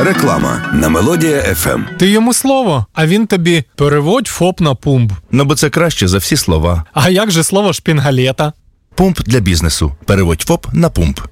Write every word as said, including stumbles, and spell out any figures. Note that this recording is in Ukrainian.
Реклама на Мелодія еф ем. Ти йому слово, а він тобі переводь ФОП на пумп. Ну, бо це краще за всі слова. А як же слово шпінгалета? Пумп для бізнесу. Переводь ФОП на пумп.